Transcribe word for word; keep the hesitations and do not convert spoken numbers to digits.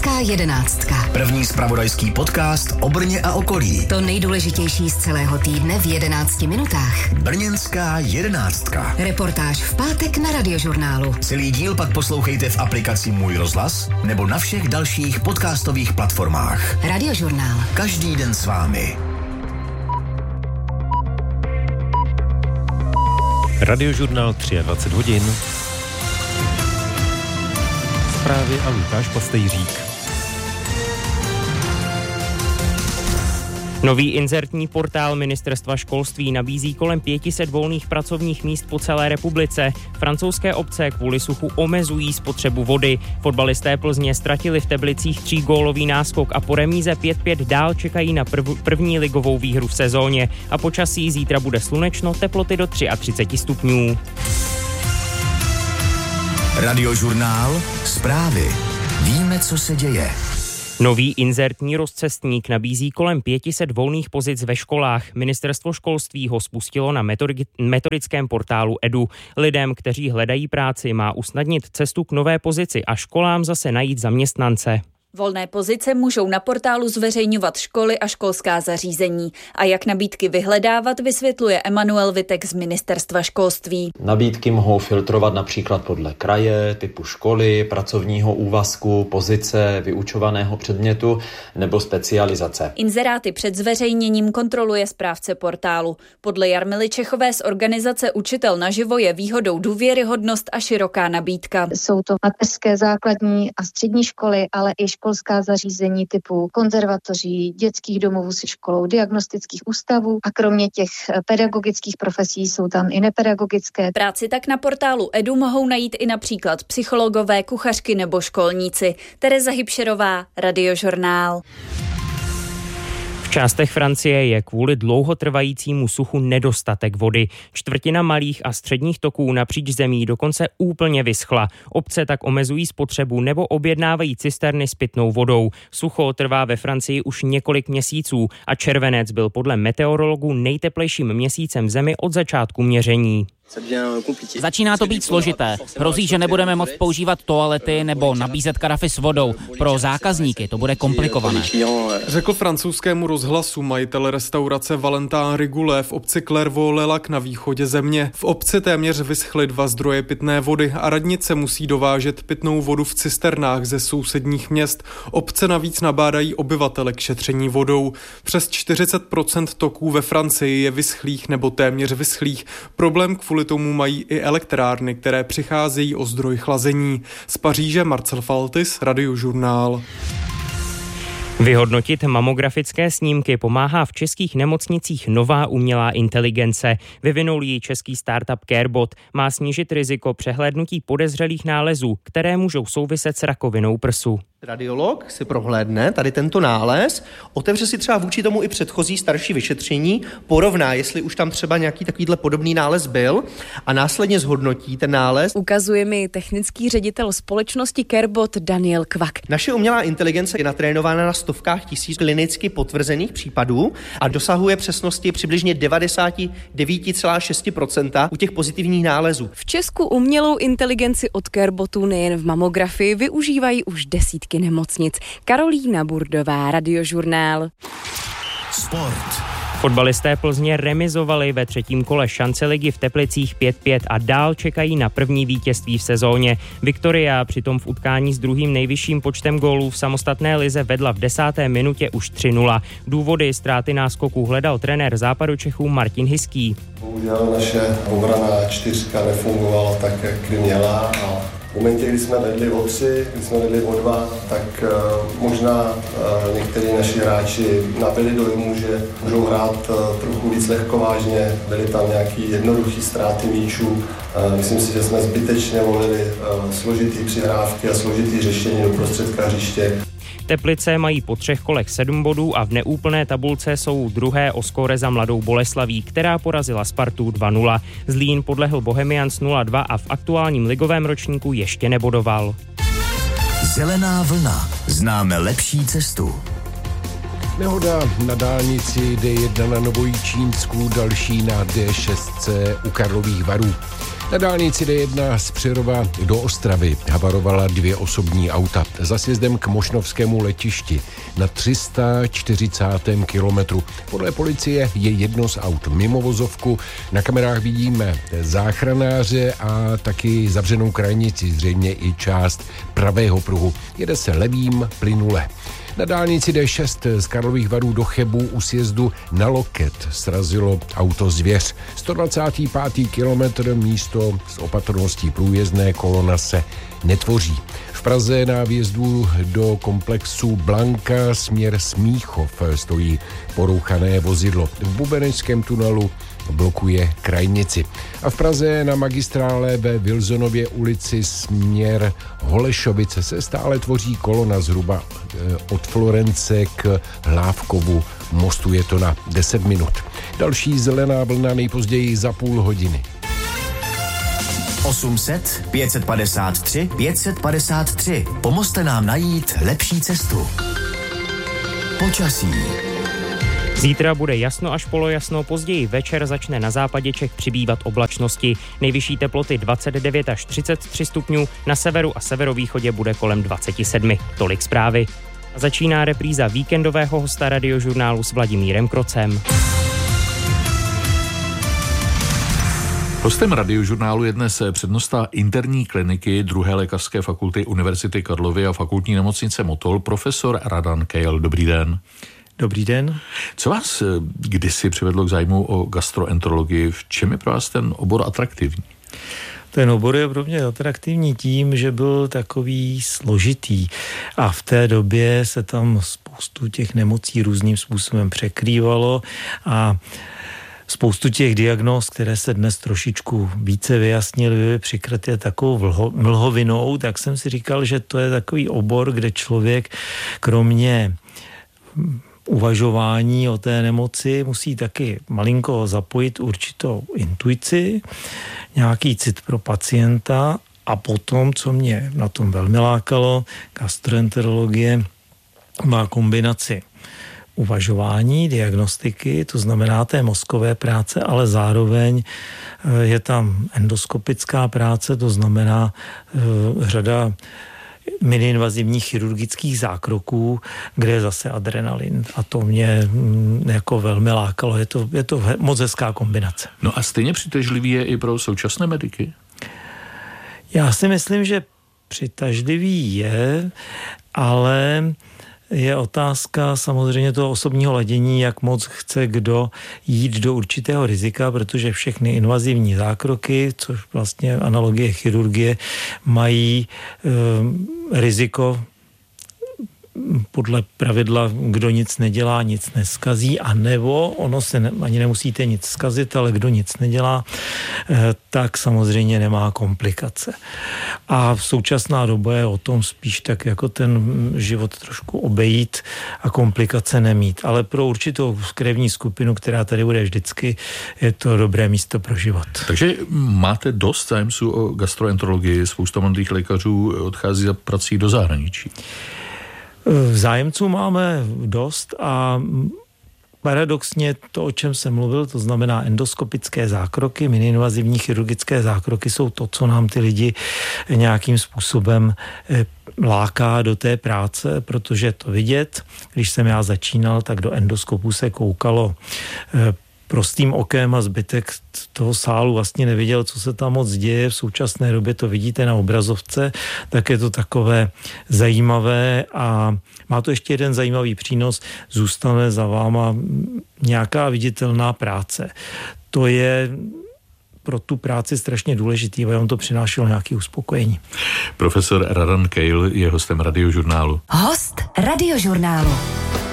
Brněnská jedenáctka. První zpravodajský podcast o Brně a okolí. To nejdůležitější z celého týdne v jedenácti minutách. Brněnská jedenáctka. Reportáž v pátek na Radiožurnálu. Celý díl pak poslouchejte v aplikaci Můj rozhlas nebo na všech dalších podcastových platformách. Radiožurnál. Každý den s vámi. Radiožurnál dvacet tři hodin. Zprávy a Lukáš Pastejřík. Nový inzertní portál Ministerstva školství nabízí kolem pět set volných pracovních míst po celé republice. Francouzské obce kvůli suchu omezují spotřebu vody. Fotbalisté Plzně ztratili v Teplicích třígólový náskok a po remíze pět pět dál čekají na prv, první ligovou výhru v sezóně. A počasí zítra bude slunečno, teploty do třicet tři stupňů. Radiožurnál, zprávy. Víme, co se děje. Nový inzertní rozcestník nabízí kolem pět set volných pozic ve školách. Ministerstvo školství ho spustilo na metodickém portálu Edu. Lidem, kteří hledají práci, má usnadnit cestu k nové pozici a školám zase najít zaměstnance. Volné pozice můžou na portálu zveřejňovat školy a školská zařízení. A jak nabídky vyhledávat, vysvětluje Emanuel Vitek z Ministerstva školství. Nabídky mohou filtrovat například podle kraje, typu školy, pracovního úvazku, pozice, vyučovaného předmětu nebo specializace. Inzeráty před zveřejněním kontroluje správce portálu. Podle Jarmily Čechové z organizace Učitel naživo je výhodou důvěryhodnost a široká nabídka. Jsou to mateřské, základní a střední školy, ale i školská zařízení typu konzervatoří, dětských domovů se školou, diagnostických ústavů a kromě těch pedagogických profesí jsou tam i nepedagogické. Práci tak na portálu Edu mohou najít i například psychologové, kuchařky nebo školníci. Tereza Hybšerová, Radiožurnál. V částech Francie je kvůli dlouhotrvajícímu suchu nedostatek vody. Čtvrtina malých a středních toků napříč zemí dokonce úplně vyschla. Obce tak omezují spotřebu nebo objednávají cisterny s pitnou vodou. Sucho trvá ve Francii už několik měsíců a červenec byl podle meteorologů nejteplejším měsícem v zemi od začátku měření. Začíná to být složité. Hrozí, že nebudeme moct používat toalety nebo nabízet karafy s vodou. Pro zákazníky to bude komplikované. Řekl francouzskému rozhlasu majitel restaurace Valentin Rigoulet v obci Clairvaux-les-Lacs na východě země. V obci téměř vyschly dva zdroje pitné vody a radnice musí dovážet pitnou vodu v cisternách ze sousedních měst. Obce navíc nabádají obyvatele k šetření vodou. Přes čtyřicet procent toků ve Francii je vyschlých nebo téměř vyschlých. Problém kvůli tomu mají i elektrárny, které přicházejí o zdroj chlazení. Z Paříže Marcel Faltis, Radiožurnál. Vyhodnotit mamografické snímky pomáhá v českých nemocnicích nová umělá inteligence. Vyvinul ji český startup CareBot. Má snížit riziko přehlédnutí podezřelých nálezů, které můžou souviset s rakovinou prsu. Radiolog si prohlédne tady tento nález, otevře si třeba vůči tomu i předchozí starší vyšetření, porovná, jestli už tam třeba nějaký takovýhle podobný nález byl a následně zhodnotí ten nález. Ukazuje mi technický ředitel společnosti CareBot Daniel Kvak. Naše umělá inteligence je natrénována na stovkách tisíc klinicky potvrzených případů a dosahuje přesnosti přibližně devadesát devět celá šest procenta u těch pozitivních nálezů. V Česku umělou inteligenci od CareBotu nejen v mamografii využívají už desítky nemocnic. Karolína Burdová, Radiožurnál. Sport. Fotbalisté Plzně remizovali ve třetím kole šance ligy v Teplicích pět pět a dál čekají na první vítězství v sezóně. Viktoria přitom v utkání s druhým nejvyšším počtem gólů v samostatné lize vedla v desáté minutě už tři nula. Důvody ztráty náskoků hledal trenér Západočechů Martin Hiský. Bohužel naše obrana čtyřka nefungovala tak, jak by měla a v momentě, kdy jsme vedli o tři, kdy jsme vedli o dva, tak uh, možná uh, někteří naši hráči nabili dojmu, že můžou hrát uh, trochu víc lehkovážně, byly tam nějaký jednoduchý ztráty míčů. Uh, myslím si, že jsme zbytečně volili uh, složitý přihrávky a složitý řešení do prostředka hřiště. Teplice mají po třech kolech sedm bodů a v neúplné tabulce jsou druhé o skóre za Mladou Boleslaví, která porazila Spartu dva nula. Zlín podlehl Bohemians nula dva a v aktuálním ligovém ročníku ještě nebodoval. Zelená vlna. Známe lepší cestu. Nehoda na dálnici D jedna na Novojičínsku, další na D šest u Karlových Varů. Na dálnici D jedna z Přerova do Ostravy havarovala dvě osobní auta. Za sjezdem k Mošnovskému letišti na tři sta čtyřicátém kilometru. Podle policie je jedno z aut mimo vozovku. Na kamerách vidíme záchranáře a taky zavřenou krajnici, zřejmě i část pravého pruhu. Jede se levým plynule. Na dálnici D šest z Karlových Varů do Chebu u sjezdu na Loket srazilo auto Zvěř. sto dvacátý pátý kilometr, místo s opatrností průjezdné, kolona se netvoří. V Praze na vjezdu do komplexu Blanka směr Smíchov stojí porouchané vozidlo. V Bubeneckém tunelu blokuje krajnici. A v Praze na magistrále ve Wilsonově ulici směr Holešovice se stále tvoří kolona zhruba od Florence k Hlávkovu mostu. Je to na deset minut. Další zelená vlna nejpozději za půl hodiny. osm set, pět set padesát tři, pět set padesát tři. Pomozte nám najít lepší cestu. Počasí. Zítra bude jasno až polojasno, později večer začne na západě Čech přibývat oblačnosti. Nejvyšší teploty dvacet devět až třicet tři stupňů, na severu a severovýchodě bude kolem dvacet sedm. Tolik zprávy. A začíná repríza víkendového hosta Radiožurnálu s Vladimírem Krocem. Hostem Radiožurnálu je dnes přednosta interní kliniky druhé lékařské fakulty Univerzity Karlovy a fakultní nemocnice Motol, profesor Radan Keil. Dobrý den. Dobrý den. Co vás kdysi přivedlo k zájmu o gastroenterologii? V čem je pro vás ten obor atraktivní? Ten obor je pro mě atraktivní tím, že byl takový složitý a v té době se tam spoustu těch nemocí různým způsobem překrývalo a spoustu těch diagnóz, které se dnes trošičku více vyjasnily, byly přikryté takovou vlho, mlhovinou, tak jsem si říkal, že to je takový obor, kde člověk kromě uvažování o té nemoci musí taky malinko zapojit určitou intuici, nějaký cit pro pacienta a potom, co mě na tom velmi lákalo, gastroenterologie má kombinaci uvažování, diagnostiky, to znamená té mozkové práce, ale zároveň je tam endoskopická práce, to znamená řada miniinvazivních chirurgických zákroků, kde je zase adrenalin. A to mě jako velmi lákalo. Je to, je to moc hezká kombinace. No a stejně přitažlivý je i pro současné mediky? Já si myslím, že přitažlivý je, ale je otázka samozřejmě toho osobního ladění, jak moc chce kdo jít do určitého rizika, protože všechny invazivní zákroky, což vlastně analogie chirurgie, mají e, riziko podle pravidla, kdo nic nedělá, nic neskazí, a nebo ono se ne, ani nemusíte nic zkazit, ale kdo nic nedělá, eh, tak samozřejmě nemá komplikace. A v současná doba je o tom spíš tak jako ten život trošku obejít a komplikace nemít. Ale pro určitou krevní skupinu, která tady bude vždycky, je to dobré místo pro život. Takže máte dost zájemců o gastroenterologii, spousta mladých lékařů odchází za prací do zahraničí. Zájemců máme dost a paradoxně to, o čem jsem mluvil, to znamená endoskopické zákroky, miniinvazivní chirurgické zákroky jsou to, co nám ty lidi nějakým způsobem láká do té práce, protože to vidět. Když jsem já začínal, tak do endoskopu se koukalo prostým okem a zbytek toho sálu vlastně neviděl, co se tam moc děje. V současné době to vidíte na obrazovce, tak je to takové zajímavé a má to ještě jeden zajímavý přínos. Zůstane za váma nějaká viditelná práce. To je pro tu práci strašně důležitý, aby vám to přinášelo nějaké uspokojení. Profesor Radan Keil je hostem Radiožurnálu. Host Radiožurnálu.